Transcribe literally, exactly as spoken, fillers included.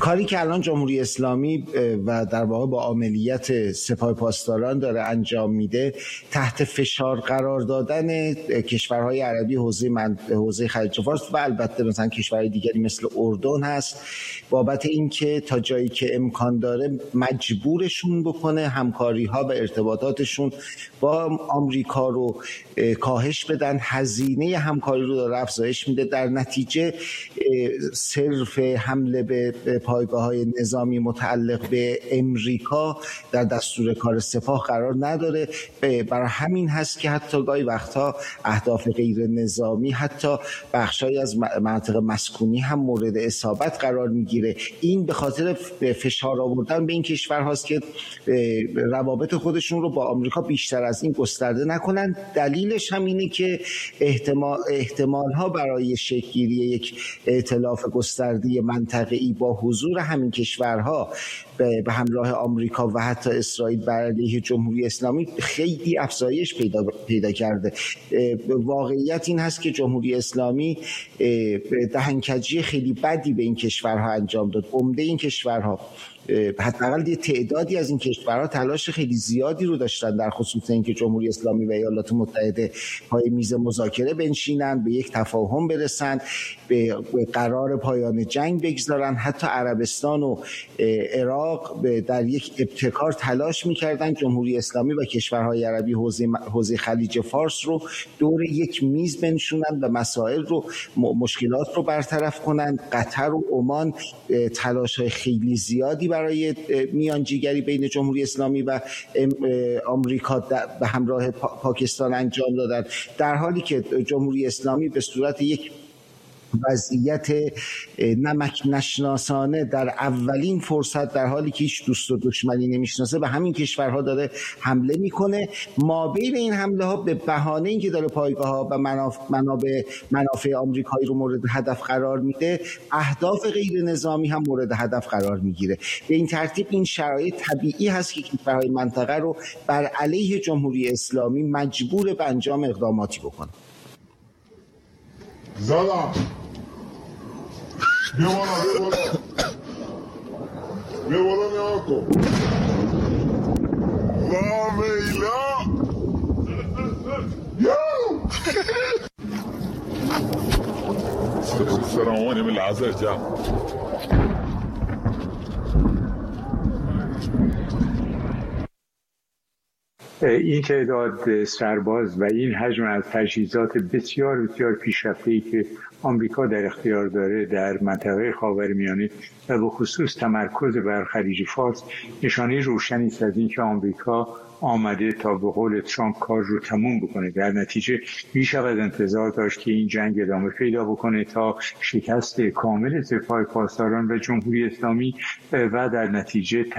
کاری که الان جمهوری اسلامی و در واقع با عملیات سپاه پاسداران داره انجام میده، تحت فشار قرار دادن کشورهای عربی حوزه من حوزه خلیج فارس و البته مثلا کشورهای دیگری مثل اردن هست، بابت اینکه تا جایی که امکان داره مجبورشون بکنه همکاری ها و ارتباطاتشون با آمریکا رو کاهش بدن، هزینه همکاری رو داره افزایش میده. در نتیجه صرف حمله به پایگاه‌های نظامی متعلق به امریکا در دستور کار سپاه قرار نداره. برای همین هست که حتی گاهی وقتها اهداف غیر نظامی، حتی بخشایی از مناطق مسکونی هم مورد اصابت قرار میگیره. این به خاطر فشار آوردن به این کشورهاست که روابط خودشون رو با آمریکا بیشتر از این گسترده نکنن. دلیلش هم اینه که احتمال احتمال ها برای شکل‌گیری یک ائتلاف گسترده منطقه‌ای با حضور همین کشورها به همراه آمریکا و حتی اسرائیل بر علیه جمهوری اسلامی خیلی افزایش پیدا پیدا کرده. واقعیت این هست که جمهوری اسلامی دهنکجی خیلی بدی به این کشورها انجام داد. عمده این کشورها، حداقل یه تعدادی از این کشورها تلاش خیلی زیادی رو داشتن در خصوص اینکه جمهوری اسلامی و ایالات متحده پای میز مذاکره بنشینن، به یک تفاهم برسن، به قرار پایان جنگ بگذارن. حتی عربستان و عراق در یک ابتکار تلاش میکردن جمهوری اسلامی و کشورهای عربی حوزه حوزه خلیج فارس رو دور یک میز بنشونن و مسائل رو مشکلات رو برطرف کنن. قطر و عمان تلاش‌های خیلی زیادی برای میانجیگری بین جمهوری اسلامی و آمریکا به همراه پاکستان انجام دادن، در حالی که جمهوری اسلامی به صورت یک وضعیت نمک نشناسانه در اولین فرصت، در حالی که هیچ دوست و دشمنی نمیشناسه، به همین کشورها داره حمله میکنه. ما بین این حمله ها به بهانه اینکه داره پایگاه ها و منابع منافع آمریکایی رو مورد هدف قرار میده، اهداف غیر نظامی هم مورد هدف قرار میگیره. به این ترتیب این شرایط طبیعی هست که کشورهای منطقه رو بر علیه جمهوری اسلامی مجبور به انجام اقداماتی بکنه. زدم بیا بالا بیا بالا بیا بالا نیا کن وا میلا یو سلام من العزاء جا این تعداد سرباز و این حجم از تجهیزات بسیار بسیار پیشرفته‌ای که آمریکا در اختیار داره در منطقه خاورمیانه و به خصوص تمرکز بر خلیج فارس نشانه روشنی است از اینکه آمریکا آمده تا به قول ترامپ کار رو تموم بکنه. در نتیجه میشود انتظار داشت که این جنگ ادامه پیدا بکنه تا شکست کامل سپاه پاسداران و جمهوری اسلامی و در نتیجه